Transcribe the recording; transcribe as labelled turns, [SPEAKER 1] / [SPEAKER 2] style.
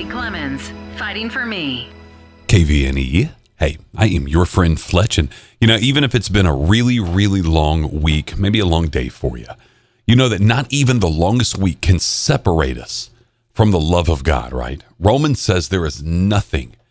[SPEAKER 1] Clemens, fighting for me.
[SPEAKER 2] KVNE. Hey, I am your friend Fletch, and even if it's been a really, really long week, maybe a long day for you, you know that not even the longest week can separate us from the love of God, right? Romans says there is nothing